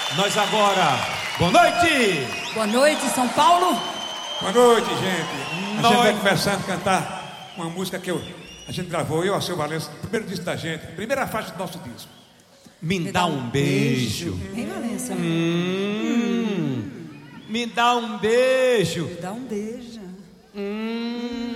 Nós agora. Boa noite! Boa noite, São Paulo. Boa noite, gente. A gente vai começando a cantar uma música que a gente gravou, eu, Alceu Valença, primeiro disco da gente, primeira faixa do nosso disco. Me dá um beijo. Vem, Valença. Me dá um beijo. Me dá um beijo.